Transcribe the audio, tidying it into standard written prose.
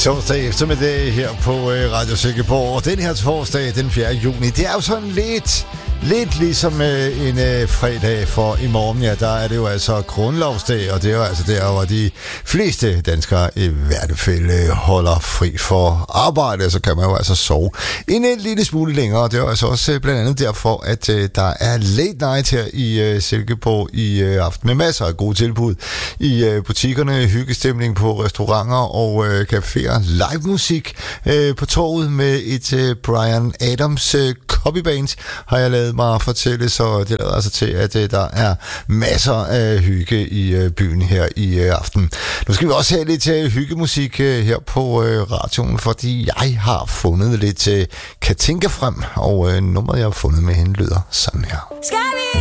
Torsdag eftermiddag her på Radio Silkeborg. Og den her torsdag, den 4. juni, det er jo sådan lidt ligesom en fredag, for i morgen, ja, der er det jo altså grundlovsdag, og det er jo altså der, hvor de fleste danskere i hvert fald holder fri for arbejde, så kan man jo altså sove en lille smule længere, og det er jo altså også blandt andet derfor, at der er late night her i Silkeborg i aften, med masser af gode tilbud i butikkerne, hyggestemning på restauranter og caféer, live musik på torvet med et Bryan Adams copyband, har jeg lavet mig fortælle, så det lader altså til, at der er masser af hygge i byen her i aften. Nu skal vi også have lidt hyggemusik her på radioen, fordi jeg har fundet lidt Katinka frem, og nummeret, jeg har fundet med hende, lyder sådan her. Skal vi